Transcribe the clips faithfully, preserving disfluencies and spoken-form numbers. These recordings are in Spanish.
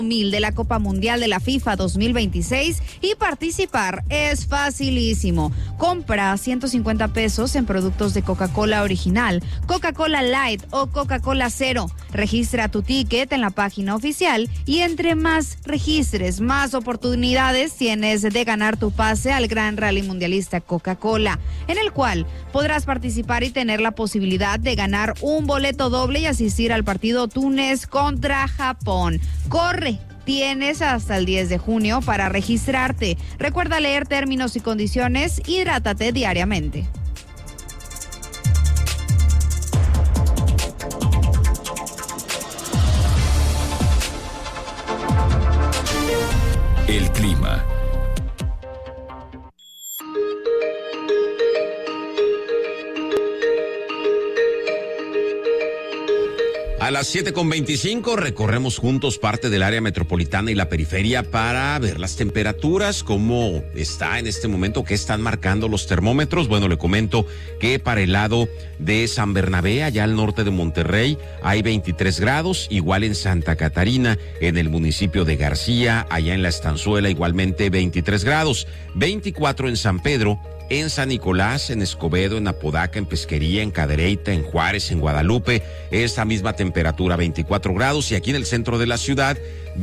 mil de la Copa Mundial de la FIFA dos mil veintiséis y participar es facilísimo. Compra ciento cincuenta pesos en productos de Coca-Cola original, Coca-Cola Light o Coca-Cola Cero. Registra tu ticket en la página oficial y entre más registres, más oportunidades tienes de ganar tu pase al Gran Rally Mundialista Coca-Cola, en el cual podrás participar y tener la posibilidad de ganar un boleto doble y asistir al partido Túnez contra Japón. Corre. Tienes hasta el diez de junio para registrarte. Recuerda leer términos y condiciones. Hidrátate diariamente. El clima. A las siete con veinticinco recorremos juntos parte del área metropolitana y la periferia para ver las temperaturas, cómo está en este momento, qué están marcando los termómetros. Bueno, le comento que para el lado de San Bernabé, allá al norte de Monterrey, hay veintitrés grados, igual en Santa Catarina, en el municipio de García, allá en La Estanzuela, igualmente veintitrés grados, veinticuatro en San Pedro, en San Nicolás, en Escobedo, en Apodaca, en Pesquería, en Cadereyta, en Juárez, en Guadalupe, esta misma temperatura, veinticuatro grados, y aquí en el centro de la ciudad,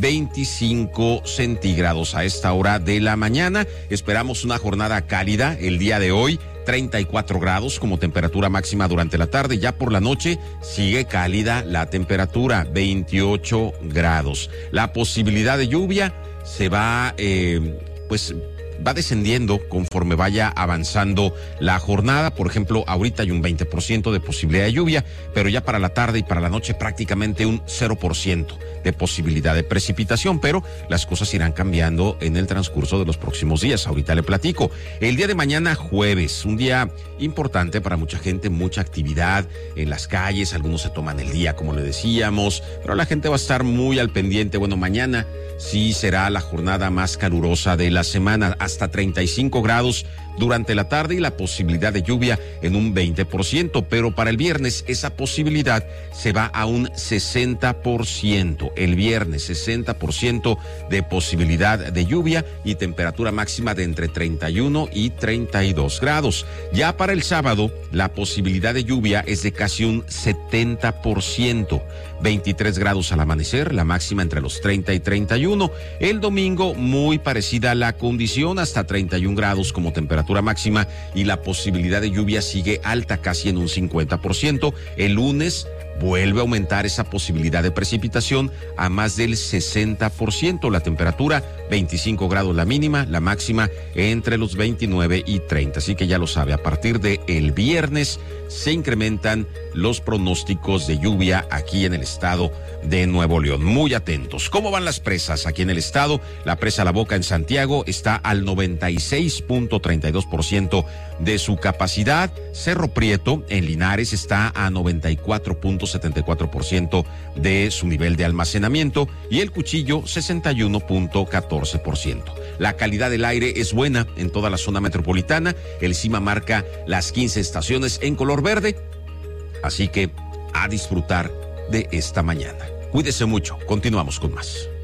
veinticinco centígrados a esta hora de la mañana. Esperamos una jornada cálida el día de hoy, treinta y cuatro grados como temperatura máxima durante la tarde. Ya por la noche sigue cálida la temperatura, veintiocho grados. La posibilidad de lluvia se va, eh, pues... va descendiendo conforme vaya avanzando la jornada. Por ejemplo, ahorita hay un veinte por ciento de posibilidad de lluvia, pero ya para la tarde y para la noche prácticamente un cero por ciento de posibilidad de precipitación, pero las cosas irán cambiando en el transcurso de los próximos días. Ahorita le platico. El día de mañana, jueves, un día importante para mucha gente, mucha actividad en las calles, algunos se toman el día, como le decíamos, pero la gente va a estar muy al pendiente. Bueno, mañana sí será la jornada más calurosa de la semana, hasta treinta y cinco grados durante la tarde y la posibilidad de lluvia en un veinte por ciento, pero para el viernes esa posibilidad se va a un sesenta por ciento. El viernes sesenta por ciento de posibilidad de lluvia y temperatura máxima de entre treinta y uno y treinta y dos grados. Ya para el sábado la posibilidad de lluvia es de casi un setenta por ciento. veintitrés grados al amanecer, la máxima entre los treinta y treinta y uno. El domingo muy parecida a la condición, hasta treinta y un grados como temperatura máxima y la posibilidad de lluvia sigue alta, casi en un cincuenta por ciento. El lunes vuelve a aumentar esa posibilidad de precipitación a más del sesenta por ciento. La temperatura, veinticinco grados la mínima, la máxima entre los veintinueve y treinta. Así que ya lo sabe, a partir de el viernes se incrementan los pronósticos de lluvia aquí en el estado de Nuevo León. Muy atentos. ¿Cómo van las presas aquí en el estado? La presa La Boca en Santiago está al noventa y seis punto treinta y dos por ciento de su capacidad. Cerro Prieto en Linares está a noventa y cuatro punto setenta y cuatro por ciento de su nivel de almacenamiento y El Cuchillo sesenta y uno punto catorce por ciento. La calidad del aire es buena en toda la zona metropolitana. El CIMA marca las quince estaciones en color verde. Así que a disfrutar de esta mañana. Cuídese mucho. Continuamos con más.